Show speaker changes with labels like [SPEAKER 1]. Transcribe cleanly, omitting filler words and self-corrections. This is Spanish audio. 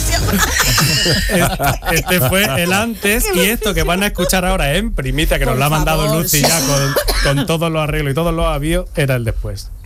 [SPEAKER 1] Este fue el antes, y esto que van a escuchar ahora en primicia, que nos lo ha mandado Lucy ya con todos los arreglos y todos los avíos, era el después.